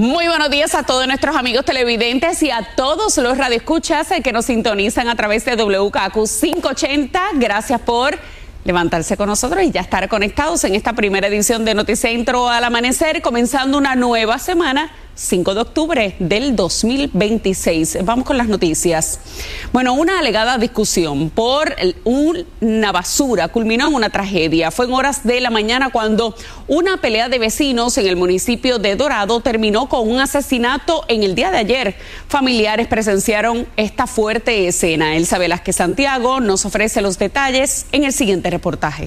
Muy buenos días a todos nuestros amigos televidentes y a todos los radioescuchas que nos sintonizan a través de WKQ 580. Gracias por levantarse con nosotros y ya estar conectados en esta primera edición de Noticentro al Amanecer, comenzando una nueva semana, 5 de octubre del 2026. Vamos con las noticias. Bueno, una alegada discusión por una basura culminó en una tragedia. Fue en horas de la mañana cuando una pelea de vecinos en el municipio de Dorado terminó con un asesinato en el día de ayer. Familiares presenciaron esta fuerte escena. Elsa Velázquez Santiago nos ofrece los detalles en el siguiente reportaje.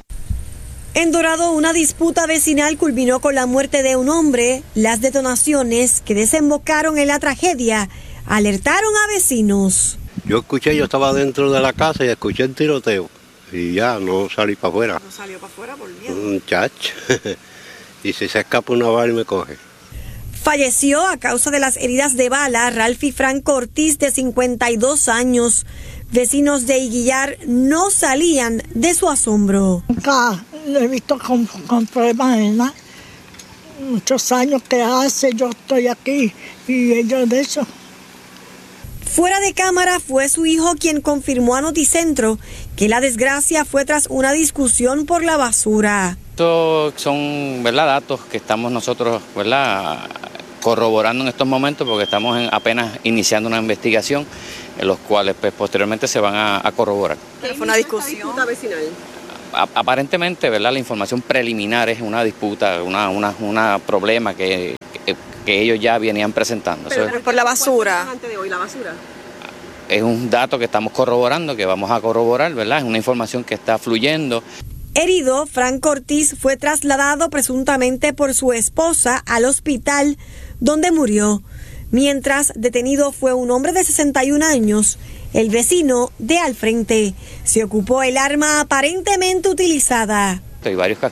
En Dorado, una disputa vecinal culminó con la muerte de un hombre. Las detonaciones que desembocaron en la tragedia alertaron a vecinos. Yo estaba dentro de la casa y escuché el tiroteo y ya no salí para afuera. ¿No salió para afuera por miedo? Muchacho, y si se escapa una bala y me coge. Falleció a causa de las heridas de bala Ralfi Franco Ortiz, de 52 años. Vecinos de Higuillar no salían de su asombro. Nunca lo he visto con problemas en nada. Muchos años que hace yo estoy aquí y ellos de eso. Fuera de cámara fue su hijo quien confirmó a Noticentro que la desgracia fue tras una discusión por la basura. Estos son, ¿verdad?, datos que estamos nosotros, ¿verdad?, corroborando en estos momentos porque estamos apenas iniciando una investigación en los cuales pues, posteriormente se van a corroborar. ¿Pero fue una discusión vecinal? Aparentemente, ¿verdad?, la información preliminar es una disputa, una problema que ellos ya venían presentando. Pero por la basura. Antes de hoy, la basura. Es un dato que estamos corroborando, que vamos a corroborar, ¿verdad? Es una información que está fluyendo. Herido, Franco Ortiz fue trasladado presuntamente por su esposa al hospital donde murió. Mientras, detenido fue un hombre de 61 años, el vecino de al frente. Se ocupó el arma aparentemente utilizada. Hay varios